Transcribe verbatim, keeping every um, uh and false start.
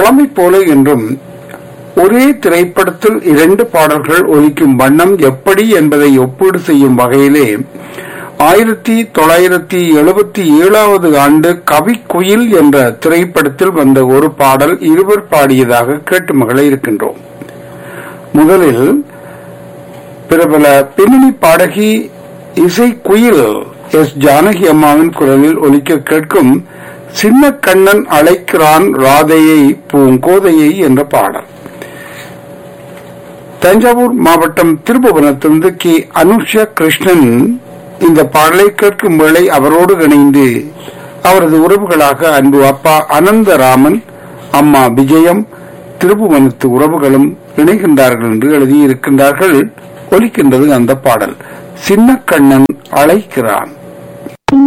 வளமை போல என்றும் ஒரே திரைப்படத்தில் இரண்டு பாடல்கள் ஒலிக்கும் வண்ணம் எப்படி என்பதை ஒப்பீடு செய்யும் வகையிலே ஆயிரத்தி தொள்ளாயிரத்தி எழுபத்தி ஏழாவது ஆண்டு கவிக்குயில் என்ற திரைப்படத்தில் வந்த ஒரு பாடல் இருவர் பாடியதாக கேட்டு மகள இருக்கின்றோம். முதலில் பிரபல பின்னணி பாடகி இசை குயில் எஸ் ஜானகி அம்மாவின் குரலில் ஒலிக்க கேட்கும் சின்ன கண்ணன் அழைக்கிறான் ராதையை பூங்கோதையை என்ற பாடல். தஞ்சாவூர் மாவட்டம் திருபுவனத்திலிருந்து கே அனுஷா கிருஷ்ணன் இந்த பாடலை கேட்கும் வேளை அவரோடு இணைந்து அவரது உறவுகளாக அன்பு அப்பா அனந்தராமன், அம்மா விஜயம், திருபுவனத்து உறவுகளும் இணைகின்றார்கள் என்று எழுதியிருக்கின்றார்கள். ஒலிக்கின்றது அந்த பாடல் சின்ன கண்ணன் அழைக்கிறான்.